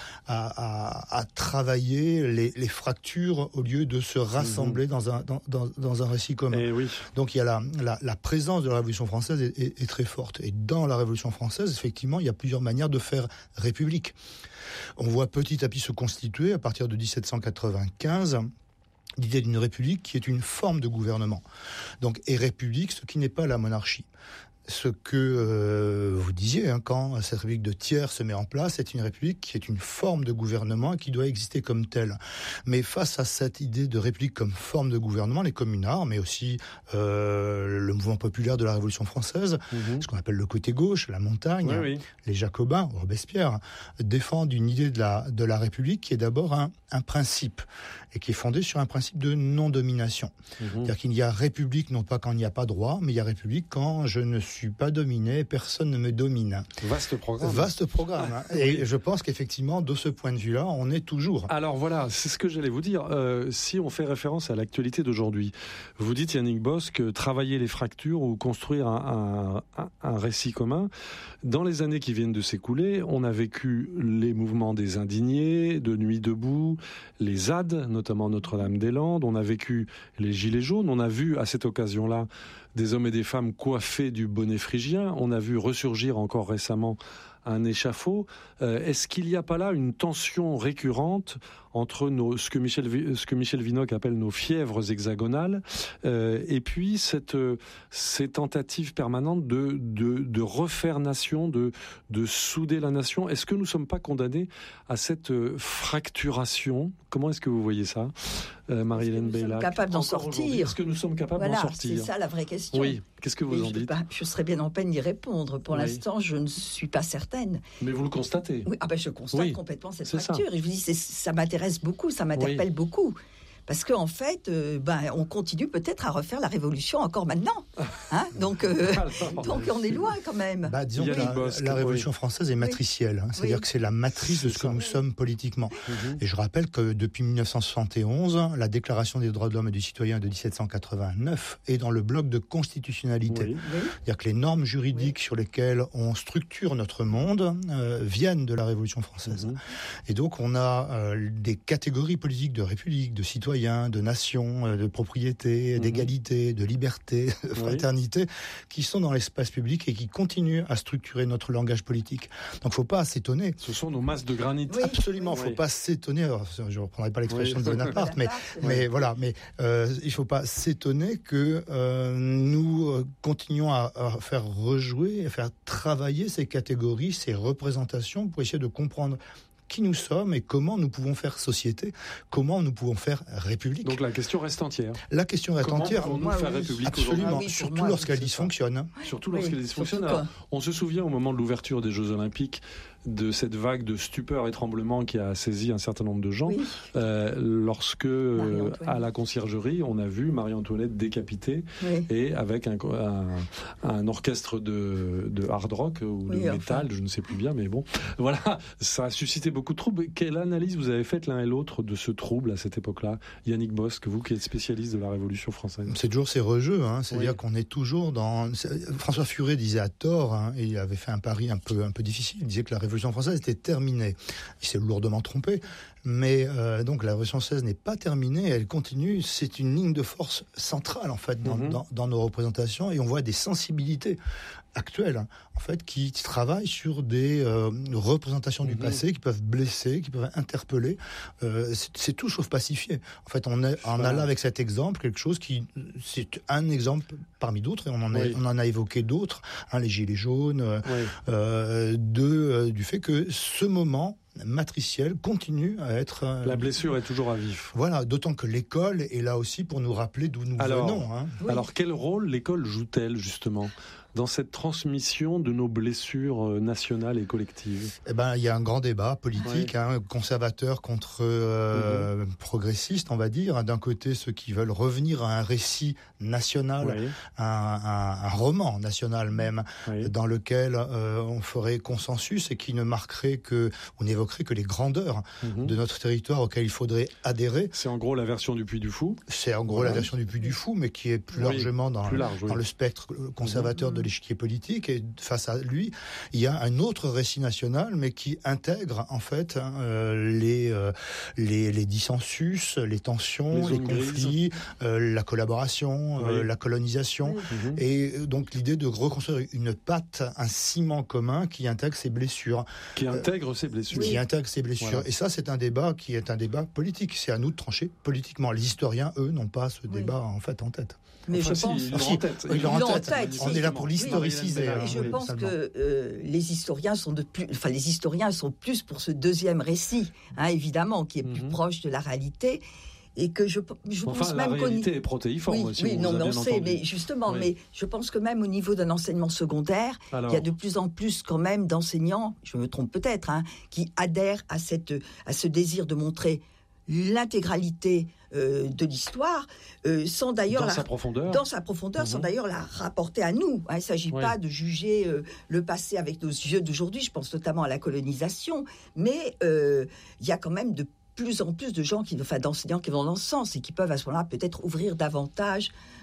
à, à, à travailler les, les fractures au lieu de se rassembler mmh. dans, un, dans, dans, dans un récit commun. Et oui. Donc il y a la, la, la présence de la Révolution française est, est, est très forte. Et dans la Révolution française, effectivement, il y a plusieurs manières de faire république. On voit petit à petit se constituer, à partir de dix-sept cent quatre-vingt-quinze, l'idée d'une république qui est une forme de gouvernement. Donc, et république, ce qui n'est pas la monarchie. Ce que euh, vous disiez, hein, quand cette république de Thiers se met en place, c'est une république qui est une forme de gouvernement et qui doit exister comme telle. Mais face à cette idée de république comme forme de gouvernement, les communards, mais aussi euh, le mouvement populaire de la Révolution française, mmh. ce qu'on appelle le côté gauche, la montagne, oui, oui. les Jacobins, Robespierre, défendent une idée de la, de la république qui est d'abord un, un principe, et qui est fondée sur un principe de non-domination. Mmh. C'est-à-dire qu'il y a république non pas quand il n'y a pas droit, mais il y a république quand je ne suis Je suis pas dominé, personne ne me domine. Vaste programme. Vaste programme. Hein. Et oui. je pense qu'effectivement, de ce point de vue-là, on est toujours. Alors voilà, c'est ce que j'allais vous dire. Euh, si on fait référence à l'actualité d'aujourd'hui, vous dites, Yannick Bosque, travailler les fractures ou construire un, un, un récit commun. Dans les années qui viennent de s'écouler, on a vécu les mouvements des indignés, de Nuit debout, les Z A D, notamment Notre-Dame-des-Landes. On a vécu les Gilets jaunes. On a vu à cette occasion-là des hommes et des femmes coiffés du bonnet phrygien. On a vu ressurgir encore récemment un échafaud. Euh, est-ce qu'il n'y a pas là une tension récurrente entre nos, ce que Michel, ce que Michel Vinocq appelle nos fièvres hexagonales, euh, et puis cette, euh, ces tentatives permanentes de, de, de refaire nation, de, de souder la nation? Est-ce que nous ne sommes pas condamnés à cette euh, fracturation? Comment est-ce que vous voyez ça, euh, Marie-Hélène Bellac? Nous sommes capables d'en sortir. Est-ce que nous sommes capables voilà, d'en sortir? C'est ça la vraie question. Oui. Qu'est-ce que vous Et en je dites? pas, Je serais bien en peine d'y répondre. Pour oui. l'instant, je ne suis pas certaine. Mais vous le constatez? Oui, ah ben je constate oui. complètement cette c'est fracture. Ça. Et je vous dis, c'est, ça m'intéresse beaucoup, ça m'interpelle oui. beaucoup. Parce qu'en fait, euh, ben, on continue peut-être à refaire la révolution encore maintenant. Hein donc, euh, Alors, donc on est loin quand même. Bah, disons que la, Bosque, la Révolution oui. française est matricielle. Hein, c'est-à-dire oui. que c'est la matrice de ce que nous sommes politiquement. Mm-hmm. Et je rappelle que depuis mille neuf cent soixante et onze, la Déclaration des droits de l'homme et du citoyen de dix-sept cent quatre-vingt-neuf est dans le bloc de constitutionnalité. Oui. Oui. C'est-à-dire que les normes juridiques oui. sur lesquelles on structure notre monde euh, viennent de la Révolution française. Mm-hmm. Et donc on a euh, des catégories politiques de république, de citoyens, de nation, de propriété, mmh. d'égalité, de liberté, de fraternité, oui. qui sont dans l'espace public et qui continuent à structurer notre langage politique. Donc il ne faut pas s'étonner. Ce sont nos masses de granit. Oui. Absolument, il ne faut oui. pas s'étonner. Alors, je ne reprendrai pas l'expression oui. de Bonaparte, mais, oui. mais voilà, mais euh, il ne faut pas s'étonner que euh, nous euh, continuons à, à faire rejouer, à faire travailler ces catégories, ces représentations pour essayer de comprendre qui nous sommes et comment nous pouvons faire société, comment nous pouvons faire république. Donc la question reste entière. La question reste comment entière. Comment pouvons-nous faire oui, république absolument, aujourd'hui ? oui, surtout moi, lorsqu'elle dysfonctionne. Surtout lorsqu'elle oui, dysfonctionne. surtout Alors, on se souvient au moment de l'ouverture des Jeux Olympiques de cette vague de stupeur et tremblement qui a saisi un certain nombre de gens, oui. euh, lorsque euh, à la conciergerie on a vu Marie-Antoinette décapitée oui. et avec un, un, un orchestre de, de hard rock ou oui, de métal, enfin. je ne sais plus bien, mais bon, voilà, ça a suscité beaucoup de troubles. Quelle analyse vous avez faite l'un et l'autre de ce trouble à cette époque-là, Yannick Bosque, vous qui êtes spécialiste de la Révolution française? C'est toujours ces rejeux, hein, c'est-à-dire oui. qu'on est toujours dans. François Furet disait à tort, hein, et il avait fait un pari un peu un peu difficile. Il disait que la Révolution française était terminée. Il s'est lourdement trompé, mais euh, donc la Révolution française n'est pas terminée, elle continue. C'est une ligne de force centrale en fait dans, mm-hmm. dans, dans nos représentations, et on voit des sensibilités actuelles hein, en fait qui travaillent sur des euh, représentations mm-hmm. du passé qui peuvent blesser, qui peuvent interpeller. Euh, c'est, c'est tout sauf pacifié. En fait, on, est, on a là avec cet exemple quelque chose qui c'est un exemple parmi d'autres, et on en a, oui. on en a évoqué d'autres, hein, les gilets jaunes, oui. euh, de euh, du fait que ce moment matriciel continue à être... Euh, la blessure est toujours à vif. Voilà, d'autant que l'école est là aussi pour nous rappeler d'où nous alors, venons. Hein. Oui. Alors, quel rôle l'école joue-t-elle, justement, dans cette transmission de nos blessures nationales et collectives? Eh ben, il y a un grand débat politique, oui. hein, conservateur contre euh, mm-hmm. progressiste, on va dire. D'un côté, ceux qui veulent revenir à un récit national, oui. un, un, un roman national même, oui. dans lequel euh, on ferait consensus et qui ne marquerait que, on évoquerait que les grandeurs mm-hmm. de notre territoire auxquelles il faudrait adhérer. C'est en gros la version du Puy du Fou. C'est en gros oui. la version du Puy du Fou, mais qui est plus oui. largement dans, plus large, dans oui. le spectre conservateur mm-hmm. de l'échiquier politique. Et face à lui, il y a un autre récit national, mais qui intègre en fait hein, euh, les, euh, les les dissensus, les tensions, les, les conflits, euh, la collaboration, oui. euh, la colonisation, oui. mm-hmm. et donc l'idée de reconstruire une patte, un ciment commun qui intègre ces blessures, qui intègre euh, ces blessures, qui intègre ces blessures. Voilà. Et ça, c'est un débat qui est un débat politique. C'est à nous de trancher politiquement. Les historiens, eux, n'ont pas ce débat oui. en fait en tête. Mais enfin, je si, pense ils l'ont en tête. Ils l'ont en tête. On est là pour l'historiciser. Oui, hein, et je oui, pense seulement. que euh, les historiens sont de plus, enfin les historiens sont plus pour ce deuxième récit, hein, évidemment, qui est plus mm-hmm. proche de la réalité. Et que je, je enfin, pense la même réalité qu'au... est protéiforme. Oui, si oui on non, vous a mais on bien sait, entendu. mais justement, oui. mais je pense que même au niveau d'un enseignement secondaire, Alors... il y a de plus en plus quand même d'enseignants, je me trompe peut-être, hein, qui adhèrent à cette, à ce désir de montrer l'intégralité euh, de l'histoire, euh, sans d'ailleurs dans la, sa profondeur, dans sa profondeur, mmh. sans d'ailleurs la rapporter à nous. Hein, il ne s'agit oui. pas de juger euh, le passé avec nos yeux d'aujourd'hui. Je pense notamment à la colonisation, mais euh, il y a quand même de plus en plus de gens, qui, enfin d'enseignants qui vont dans ce sens et qui peuvent à ce moment-là peut-être ouvrir davantage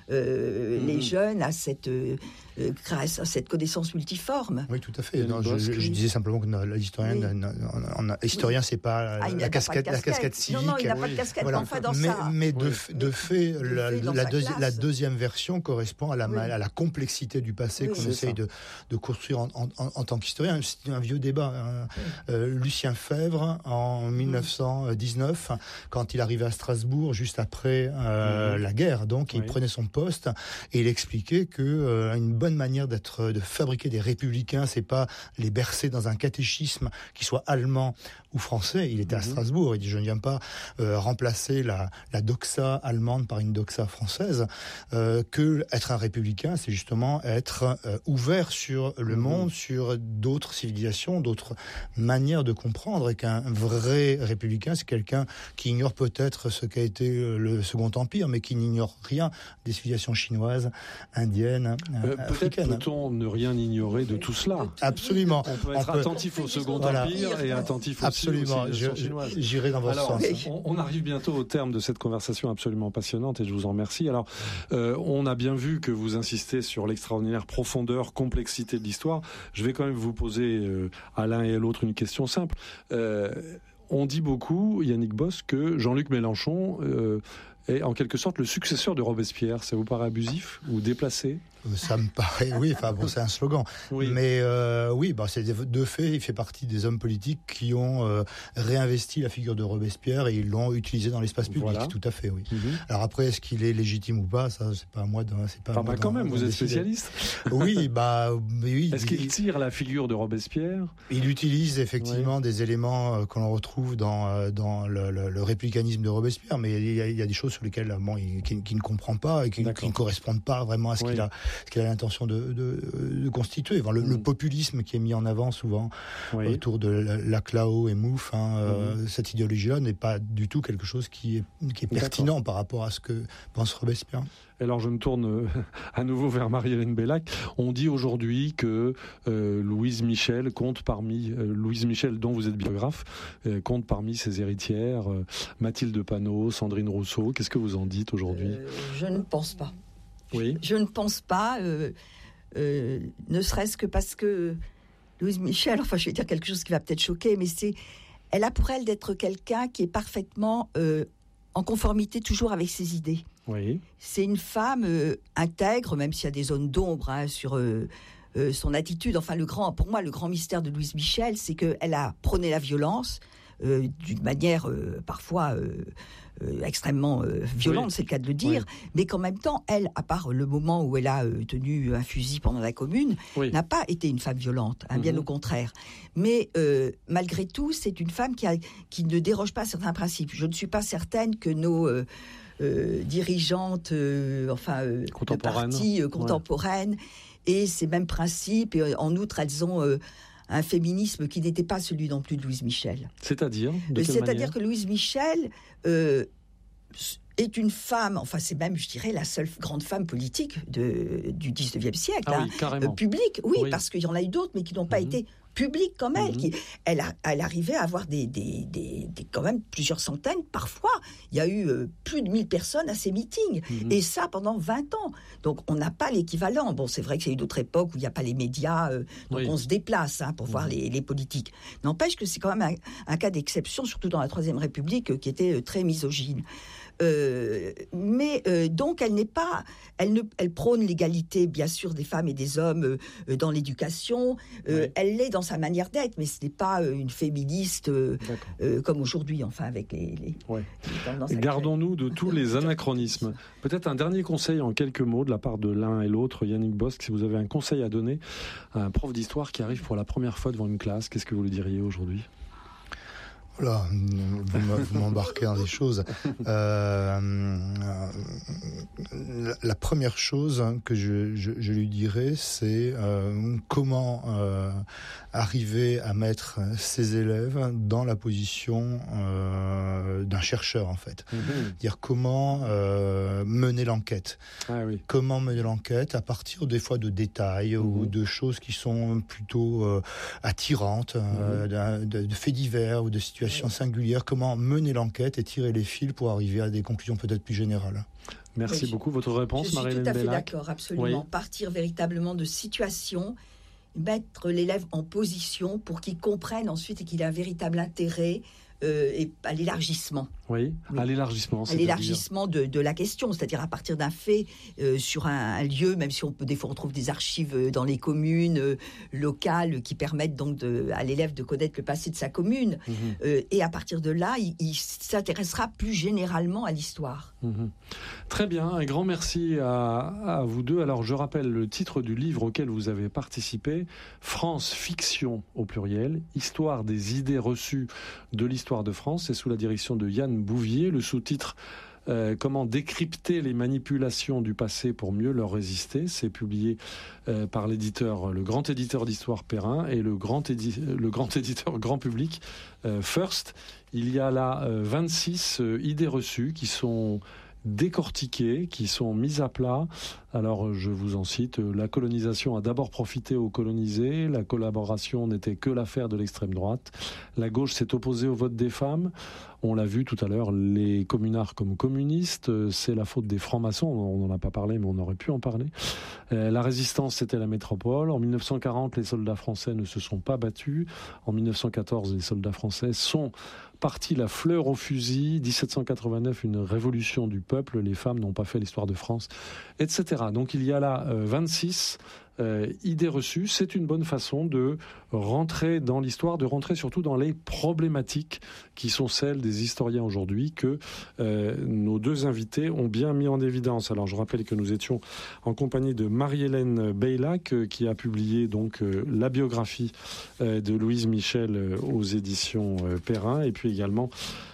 euh, mmh. les jeunes à cette, euh, grâce à cette connaissance multiforme. Oui, tout à fait. Non, je, je, je disais simplement que l'historien, oui. historien, oui. c'est pas ah, la, casquette, la casquette civique. Non, non, il n'a pas de casquette. Voilà. Enfin, dans mais, sa... mais de, oui. de fait, de la, fait la, deuxi classe. la deuxième version correspond à la, oui. à la complexité du passé oui, qu'on essaye de, de construire en, en, en, en tant qu'historien. C'est un vieux débat. Hein. Oui. Euh, Lucien Febvre, en mille neuf cent dix-neuf, mmh. quand il arrivait à Strasbourg, juste après euh, mmh. la guerre, donc, oui. il prenait son poste et il expliquait que euh, une bonne manière d'être, de fabriquer des républicains, c'est pas les bercer dans un catéchisme qui soit allemand ou français. Il était mmh. à Strasbourg. Il dit, je ne viens pas euh, remplacer la, la doxa allemande par une doxa française. Euh, que être un républicain, c'est justement être euh, ouvert sur le mmh. monde, sur d'autres civilisations, d'autres manières de comprendre, et qu'un vrai républicain, c'est quelqu'un qui ignore peut-être ce qu'a été le Second Empire, mais qui n'ignore rien des civilisations chinoises, indiennes, euh, africaines. Peut-être peut-on ne rien ignorer de tout cela. Absolument. On peut être on attentif peut... au Second voilà. Empire et attentif aussi absolument. aux civilisations chinoises. J'irai dans votre Alors, sens. On, on arrive bientôt au terme de cette conversation absolument passionnante et je vous en remercie. Alors, euh, on a bien vu que vous insistez sur l'extraordinaire profondeur, complexité de l'histoire. Je vais quand même vous poser euh, à l'un et à l'autre une question simple. Euh, on dit beaucoup, Yannick Boss, que Jean-Luc Mélenchon euh, est en quelque sorte le successeur de Robespierre. Ça vous paraît abusif ou déplacé ? Ça me paraît, oui, enfin bon, c'est un slogan. Oui. Mais euh, oui, bah, c'est de fait, il fait partie des hommes politiques qui ont euh, réinvesti la figure de Robespierre et ils l'ont utilisé dans l'espace public, voilà. Tout à fait, oui. Mm-hmm. Alors après, est-ce qu'il est légitime ou pas, ça, c'est pas à moi de... C'est pas enfin, bah, quand même, vous êtes spécialiste. Oui, bah oui. Est-ce qu'il tire la figure de Robespierre ? Il utilise effectivement oui. des éléments euh, que l'on retrouve dans, euh, dans le, le, le républicanisme de Robespierre, mais il y a, il y a des choses sur lesquelles bon, il, qui, qui ne comprend pas et qui, qui ne correspondent pas vraiment à ce oui. qu'il a ce qu'il a l'intention de, de, de constituer. Enfin, le, mmh. le populisme qui est mis en avant souvent oui. autour de Laclao et Mouffe, hein, mmh. euh, cette idéologie-là n'est pas du tout quelque chose qui est, qui est pertinent par rapport à ce que pense Robespierre. Alors je me tourne à nouveau vers Marie-Hélène Bellac. On dit aujourd'hui que euh, Louise Michel compte parmi euh, Louise Michel, dont vous êtes biographe, euh, compte parmi ses héritières. Euh, Mathilde Panot, Sandrine Rousseau. Qu'est-ce que vous en dites aujourd'hui ? euh, Je ne pense pas. Oui. Je ne pense pas, euh, euh, ne serait-ce que parce que Louise Michel, enfin je vais dire quelque chose qui va peut-être choquer, mais c'est, elle a pour elle d'être quelqu'un qui est parfaitement euh, en conformité toujours avec ses idées. Oui. C'est une femme euh, intègre, même s'il y a des zones d'ombre hein, sur euh, euh, son attitude. Enfin, le grand, pour moi, le grand mystère de Louise Michel, c'est qu'elle a prôné la violence euh, d'une manière euh, parfois... Euh, Euh, extrêmement euh, violente, oui. c'est le cas de le dire, oui. mais qu'en même temps, elle, à part le moment où elle a euh, tenu un fusil pendant la Commune, oui. n'a pas été une femme violente, hein, mm-hmm. bien au contraire. Mais euh, malgré tout, c'est une femme qui, a, qui ne déroge pas à certains principes. Je ne suis pas certaine que nos euh, euh, dirigeantes, euh, enfin, euh, de partis euh, contemporaines, ouais. aient ces mêmes principes. Et en outre, elles ont... Euh, un féminisme qui n'était pas celui non plus de Louise Michel. C'est-à-dire de quelle C'est-à-dire manière que Louise Michel euh, est une femme, enfin c'est même, je dirais, la seule grande femme politique de, du dix-neuvième siècle. Ah hein, oui, carrément. Euh, publique, oui, oui, parce qu'il y en a eu d'autres, mais qui n'ont pas mmh. été publiques comme elle. Mmh. Qui, elle, a, elle arrivait à avoir des, des, des, des, quand même plusieurs centaines, parfois. Il y a eu euh, plus de mille personnes à ces meetings. Mmh. Et ça pendant vingt ans. Donc on n'a pas l'équivalent. Bon, c'est vrai qu'il y a eu d'autres époques où il n'y a pas les médias, euh, donc oui. on se déplace hein, pour mmh. voir les, les politiques. N'empêche que c'est quand même un, un cas d'exception, surtout dans la Troisième République, euh, qui était euh, très misogyne. Euh, mais euh, donc elle n'est pas, elle ne, elle prône l'égalité bien sûr des femmes et des hommes euh, dans l'éducation. Euh, oui. Elle l'est dans sa manière d'être, mais ce n'est pas euh, une féministe euh, euh, comme aujourd'hui, enfin avec les. les, ouais. les Gardons-nous de tous les anachronismes. Peut-être un dernier conseil en quelques mots de la part de l'un et l'autre, Yannick Boss, si vous avez un conseil à donner à un prof d'histoire qui arrive pour la première fois devant une classe, qu'est-ce que vous lui diriez aujourd'hui ? Voilà, vous m'embarquez dans des choses. Euh, la, la première chose que je, je, je lui dirais, c'est euh, comment euh, arriver à mettre ses élèves dans la position euh, d'un chercheur, en fait. Mm-hmm. Dire comment euh, mener l'enquête. Ah, oui. Comment mener l'enquête à partir des fois de détails mm-hmm. ou de choses qui sont plutôt euh, attirantes, mm-hmm. euh, de, de faits divers ou de situations singulière, comment mener l'enquête et tirer les fils pour arriver à des conclusions peut-être plus générales. Merci oui, beaucoup. Votre réponse, Marie-Hélène Bellac ? Je suis tout à Bellac. fait d'accord, absolument. Oui. Partir véritablement de situation, mettre l'élève en position pour qu'il comprenne ensuite et qu'il ait un véritable intérêt euh, et à l'élargissement. Oui, oui. à l'élargissement. À l'élargissement de, de la question, c'est-à-dire à partir d'un fait euh, sur un, un lieu, même si on peut des fois on trouve des archives dans les communes euh, locales qui permettent donc de, à l'élève de connaître le passé de sa commune. Mmh. Euh, et à partir de là, il, il s'intéressera plus généralement à l'histoire. Mmh. Très bien, un grand merci à, à vous deux. Alors je rappelle le titre du livre auquel vous avez participé, France Fiction au pluriel, Histoire des idées reçues de l'histoire de France. C'est sous la direction de Yann Bouvier. Le sous-titre euh, Comment décrypter les manipulations du passé pour mieux leur résister. C'est publié euh, par l'éditeur, le grand éditeur d'histoire Perrin et le grand, édi- le grand éditeur grand public euh, First. Il y a là euh, vingt-six euh, idées reçues qui sont décortiquées, qui sont mises à plat. Alors, je vous en cite, la colonisation a d'abord profité aux colonisés, la collaboration n'était que l'affaire de l'extrême droite, la gauche s'est opposée au vote des femmes, on l'a vu tout à l'heure, les communards comme communistes, c'est la faute des francs-maçons, on n'en a pas parlé, mais on aurait pu en parler. La résistance, c'était la métropole. En mille neuf cent quarante, les soldats français ne se sont pas battus. En mille neuf cent quatorze, les soldats français sont partis la fleur au fusil. dix-sept cent quatre-vingt-neuf, une révolution du peuple, les femmes n'ont pas fait l'histoire de France, et cetera. Donc il y a là euh, vingt-six euh, idées reçues. C'est une bonne façon de rentrer dans l'histoire, de rentrer surtout dans les problématiques qui sont celles des historiens aujourd'hui que euh, nos deux invités ont bien mis en évidence. Alors je rappelle que nous étions en compagnie de Marie-Hélène Bellac euh, qui a publié donc euh, la biographie euh, de Louise Michel euh, aux éditions euh, Perrin, et puis également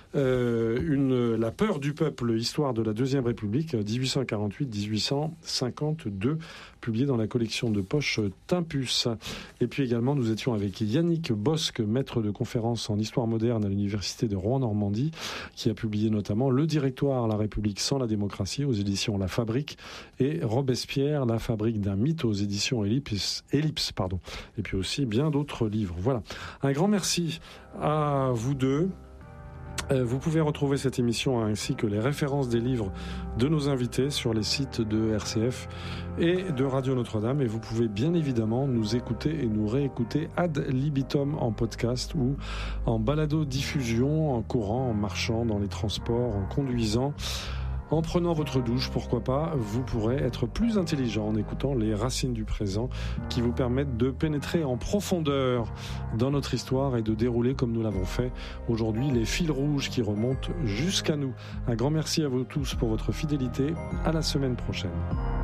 Euh, une, La peur du peuple, histoire de la Deuxième République, dix-huit cent quarante-huit à dix-huit cent cinquante-deux, publié dans la collection de poche Timpus. Et puis également, nous étions avec Yannick Bosque, maître de conférences en histoire moderne à l'université de Rouen-Normandie, qui a publié notamment Le Directoire, la République sans la démocratie, aux éditions La Fabrique, et Robespierre, la fabrique d'un mythe, aux éditions Ellipse, Ellipse pardon. Et puis aussi bien d'autres livres. Voilà. Un grand merci à vous deux. Vous pouvez retrouver cette émission ainsi que les références des livres de nos invités sur les sites de R C F et de Radio Notre-Dame. Et vous pouvez bien évidemment nous écouter et nous réécouter ad libitum en podcast ou en balado-diffusion, en courant, en marchant, dans les transports, en conduisant. En prenant votre douche, pourquoi pas, vous pourrez être plus intelligent en écoutant les racines du présent qui vous permettent de pénétrer en profondeur dans notre histoire et de dérouler, comme nous l'avons fait aujourd'hui, les fils rouges qui remontent jusqu'à nous. Un grand merci à vous tous pour votre fidélité. À la semaine prochaine.